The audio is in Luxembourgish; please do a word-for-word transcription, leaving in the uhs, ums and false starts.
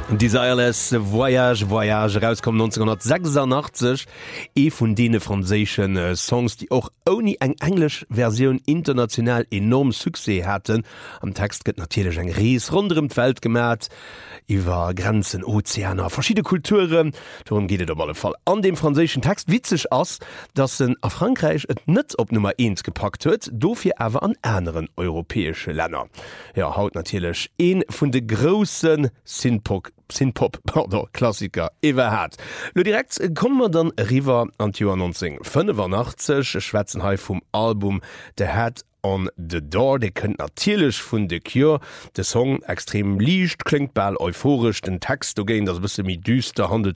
Desireless Voyage Voyage rauskommt neunzehnhundertsechsundachtzig e vun dene franzéschen äh, Songs, die auch oni eng englisch Version international enorm Suse hatten. Am Text gëtt natürlich eng Ries runm Feld gemerk, iwwer Grenzen, Ozeaner, verschiedene Kulturen. Darum geht es auf alle Fall an dem französischen Text witzig ass, dass en a Frankreich et net op Nummer eins gepackt huet, dofir awer an anderen europäische Länder. Ja, haut natürlich een vun de großen Synpop Synpop Klassiker iwwer hat. Lo direkt kommen wir dann River an Joer neunzehnhundertfünfundachtzig schwätzen hai vum Album The Head on the Door, de kënnt natierlech vun de Cure. De Song extrem liicht, klingt ball euphorisch, den Text do géint, dat bisse mi düster handelt